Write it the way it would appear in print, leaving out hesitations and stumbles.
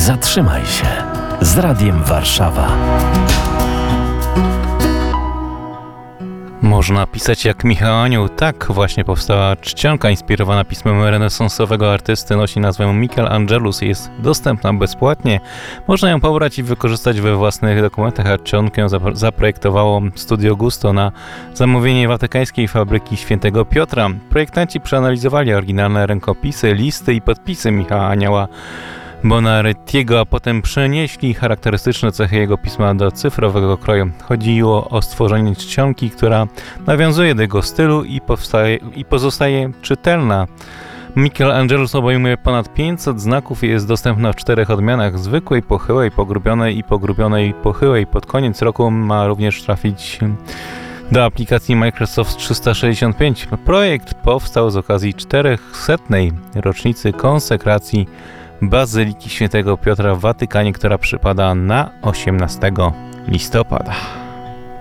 Zatrzymaj się z Radiem Warszawa. Można pisać jak Michał Anioł. Tak właśnie powstała czcionka inspirowana pismem renesansowego artysty. Nosi nazwę Michelangelus i jest dostępna bezpłatnie. Można ją pobrać i wykorzystać we własnych dokumentach, a czcionkę zaprojektowało Studio Gusto na zamówienie watykańskiej fabryki Świętego Piotra. Projektanci przeanalizowali oryginalne rękopisy, listy i podpisy Michała Anioła Bonarettiego, a potem przenieśli charakterystyczne cechy jego pisma do cyfrowego kroju. Chodziło o stworzenie czcionki, która nawiązuje do jego stylu i pozostaje czytelna. Michelangelus obejmuje ponad 500 znaków i jest dostępna w 4 odmianach: zwykłej, pochyłej, pogrubionej i pogrubionej pochyłej. Pod koniec roku ma również trafić do aplikacji Microsoft 365. Projekt powstał z okazji 400. rocznicy konsekracji Bazyliki Świętego Piotra w Watykanie, która przypada na 18 listopada.